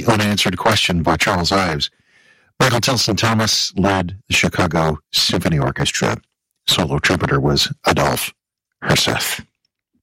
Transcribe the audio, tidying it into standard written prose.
The Unanswered Question by Charles Ives. Michael Tilson Thomas led the Chicago Symphony Orchestra. Solo trumpeter was Adolphe Herseth.